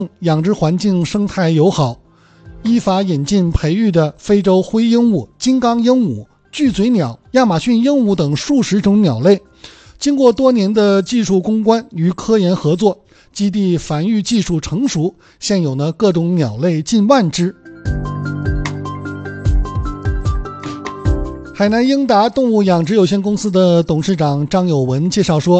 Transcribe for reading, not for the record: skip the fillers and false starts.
养殖环境生态友好，依法引进培育的非洲灰鹦鹉、金刚鹦鹉、巨嘴鸟、亚马逊鹦鹉等数十种鸟类。经过多年的技术攻关与科研合作，基地繁育技术成熟，现有呢各种鸟类近万只。海南英达动物养殖有限公司的董事长张有文介绍说，